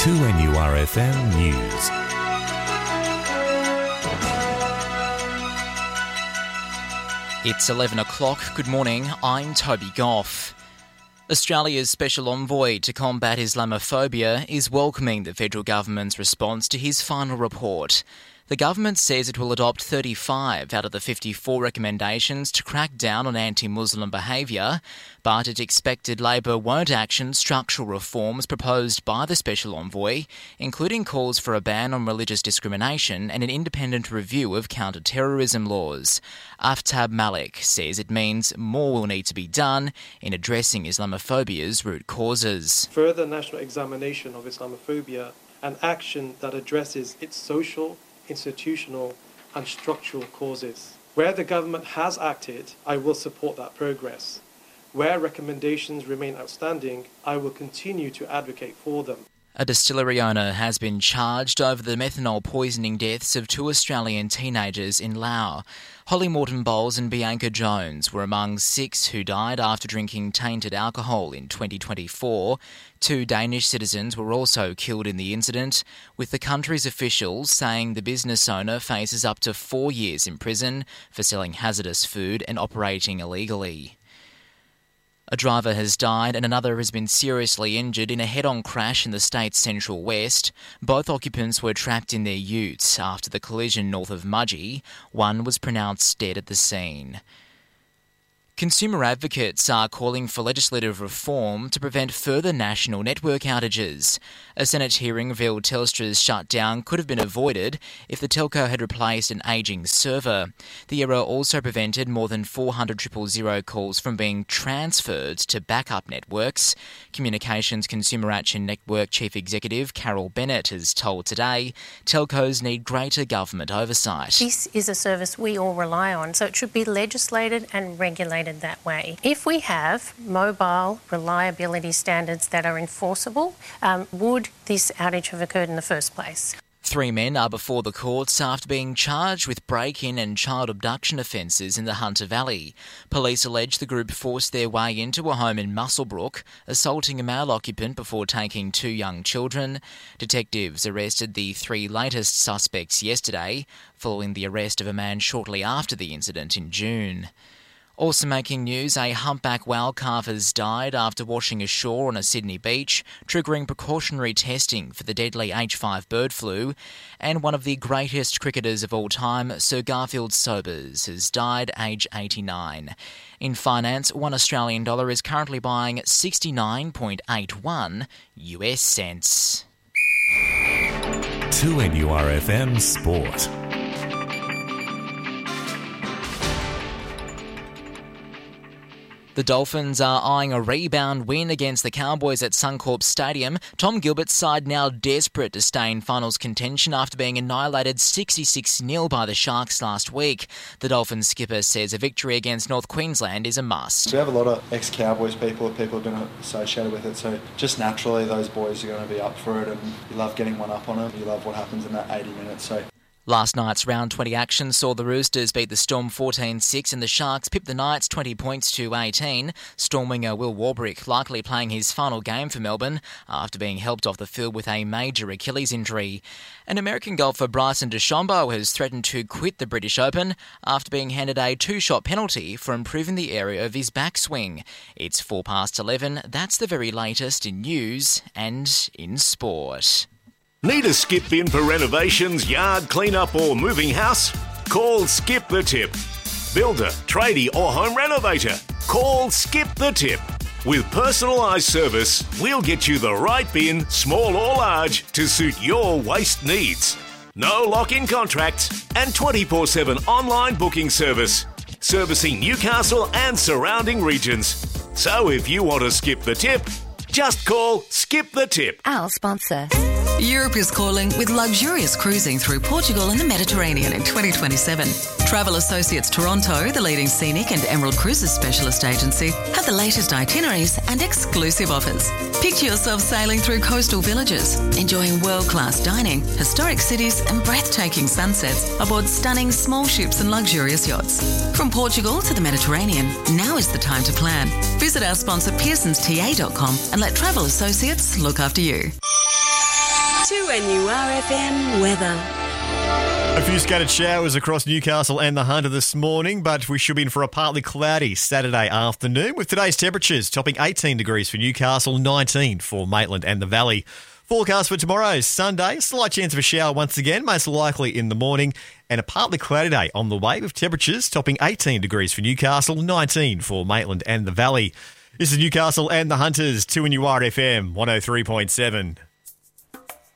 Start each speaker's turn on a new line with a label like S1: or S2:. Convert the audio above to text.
S1: 2NURFM News.
S2: It's 11 o'clock. Good morning. I'm Toby Goff. Australia's Special Envoy to combat Islamophobia is welcoming the federal government's response to his final report. The government says it will adopt 35 out of the 54 recommendations to crack down on anti-Muslim behaviour, but it expected Labor won't action structural reforms proposed by the Special Envoy, including calls for a ban on religious discrimination and an independent review of counter-terrorism laws. Aftab Malik says it means more will need to be done in addressing Islamophobia's root causes.
S3: Further national examination of Islamophobia and action that addresses its social, institutional and structural causes. Where the government has acted, I will support that progress. Where recommendations remain outstanding, I will continue to advocate for them.
S2: A distillery owner has been charged over the methanol poisoning deaths of 2 Australian teenagers in Laos. Holly Morton-Bowles and Bianca Jones were among 6 who died after drinking tainted alcohol in 2024. 2 Danish citizens were also killed in the incident, with the country's officials saying the business owner faces up to 4 years in prison for selling hazardous food and operating illegally. A driver has died and another has been seriously injured in a head-on crash in the state's central west. Both occupants were trapped in their utes after the collision north of Mudgee. One was pronounced dead at the scene. Consumer advocates are calling for legislative reform to prevent further national network outages. A Senate hearing revealed Telstra's shutdown could have been avoided if the telco had replaced an ageing server. The error also prevented more than 400 000 calls from being transferred to backup networks. Communications Consumer Action Network Chief Executive Carol Bennett has told Today telcos need greater government oversight.
S4: This is a service we all rely on, so it should be legislated and regulated that way. If we have mobile reliability standards that are enforceable, would this outage have occurred in the first place?
S2: 3 men are before the courts after being charged with break-in and child abduction offences in the Hunter Valley. Police allege the group forced their way into a home in Muswellbrook, assaulting a male occupant before taking 2 young children. Detectives arrested the 3 latest suspects yesterday, following the arrest of a man shortly after the incident in June. Also making news, a humpback whale calf has died after washing ashore on a Sydney beach, triggering precautionary testing for the deadly H5 bird flu. And one of the greatest cricketers of all time, Sir Garfield Sobers, has died aged 89. In finance, $1 Australian dollar is currently buying 69.81 US cents.
S1: 2NURFM Sport.
S2: The Dolphins are eyeing a rebound win against the Cowboys at Suncorp Stadium. Tom Gilbert's side now desperate to stay in finals contention after being annihilated 66-0 by the Sharks last week. The Dolphins skipper says a victory against North Queensland is a must.
S5: We have a lot of ex-Cowboys people have been associated with it, so just naturally those boys are going to be up for it, and you love getting one up on them. You love what happens in that 80 minutes. So
S2: last night's round 20 action saw the Roosters beat the Storm 14-6 and the Sharks pipped the Knights 20 points to 18. Storm winger Will Warbrick likely playing his final game for Melbourne after being helped off the field with a major Achilles injury. And American golfer Bryson DeChambeau has threatened to quit the British Open after being handed a 2-shot penalty for improving the area of his backswing. It's 11:04. That's the very latest in news and in sport.
S6: Need a skip in for renovations, yard clean-up or moving house? Call Skip the Tip. Builder, tradie or home renovator? Call Skip the Tip. With personalised service, we'll get you the right bin, small or large, to suit your waste needs. No lock-in contracts and 24/7 online booking service. Servicing Newcastle and surrounding regions. So if you want to skip the tip, just call Skip the Tip.
S7: Our sponsor. Europe is calling with luxurious cruising through Portugal and the Mediterranean in 2027. Travel Associates Toronto, the leading scenic and Emerald Cruises specialist agency, have the latest itineraries and exclusive offers. Picture yourself sailing through coastal villages, enjoying world-class dining, historic cities and breathtaking sunsets aboard stunning small ships and luxurious yachts. From Portugal to the Mediterranean, now is the time to plan. Visit our sponsor pearsonsta.com and let Travel Associates look after you.
S8: 2NURFM weather.
S9: A few scattered showers across Newcastle and the Hunter this morning, but we should be in for a partly cloudy Saturday afternoon with today's temperatures topping 18 degrees for Newcastle, 19 for Maitland and the Valley. Forecast for tomorrow, Sunday, slight chance of a shower once again, most likely in the morning, and a partly cloudy day on the way with temperatures topping 18 degrees for Newcastle, 19 for Maitland and the Valley. This is Newcastle and the Hunters, 2NURFM 103.7.